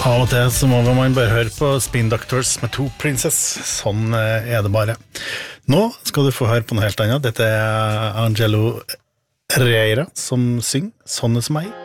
Av og til så må man bare høre på Spin Doctors med Two Princess. Sånn det bare. Nå skal du få høre på noe helt annet. Dette Angelo Reira som synger Sånne som meg.